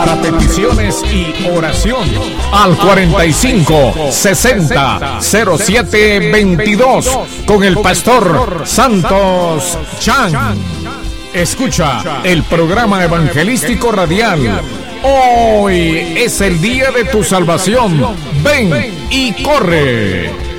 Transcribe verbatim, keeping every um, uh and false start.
para peticiones y oración al cuarenta y cinco sesenta cero siete veintidós con el pastor Santos Chan. Escucha el programa evangelístico radial. Hoy es el día de tu salvación. Ven y corre.